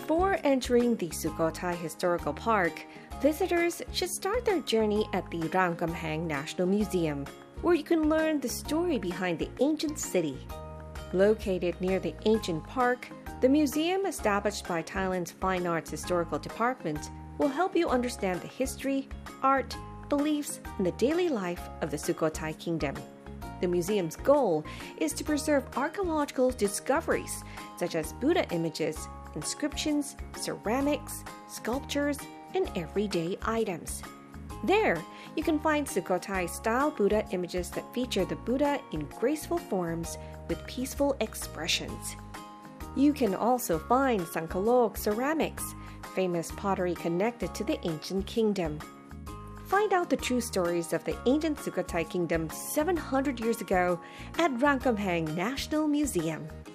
Before entering the Sukhothai Historical Park, visitors should start their journey at the Ramkhamhaeng National Museum, where you can learn the story behind the ancient city. Located near the ancient park, the museum established by Thailand's Fine Arts Historical Department will help you understand the history, art, beliefs, and the daily life of the Sukhothai Kingdom. The museum's goal is to preserve archaeological discoveries such as Buddha images, inscriptions, ceramics, sculptures, and everyday items. There, you can find Sukhothai-style Buddha images that feature the Buddha in graceful forms with peaceful expressions. You can also find Sangkalok ceramics, famous pottery connected to the ancient kingdom. Find out the true stories of the ancient Sukhothai kingdom 700 years ago at Ramkhamhaeng National Museum.